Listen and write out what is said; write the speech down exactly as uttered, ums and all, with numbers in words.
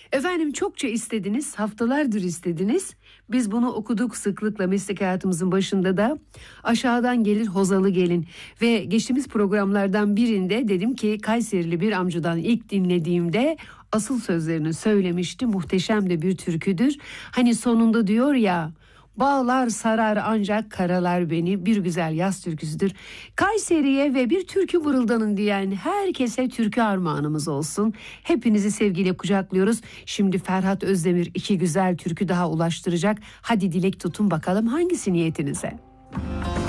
Efendim çokça istediniz, haftalardır istediniz. Biz bunu okuduk sıklıkla meslek hayatımızın başında da. Aşağıdan gelir hozalı gelin. Ve geçtiğimiz programlardan birinde dedim ki Kayserili bir amcadan ilk dinlediğimde asıl sözlerini söylemişti. Muhteşem de bir türküdür. Hani sonunda diyor ya... Bağlar sarar ancak karalar beni, bir güzel yaz türküsüdür. Kayseri'ye ve bir türkü mırıldanın diyen herkese türkü armağanımız olsun. Hepinizi sevgiyle kucaklıyoruz. Şimdi Ferhat Özdemir iki güzel türkü daha ulaştıracak. Hadi dilek tutun bakalım hangisi niyetinize?